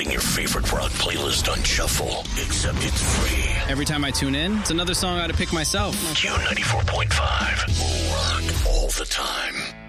putting your favorite rock playlist on shuffle, except it's free. Every time I tune in, it's another song I ought to pick myself. Q94.5. Rock all the time.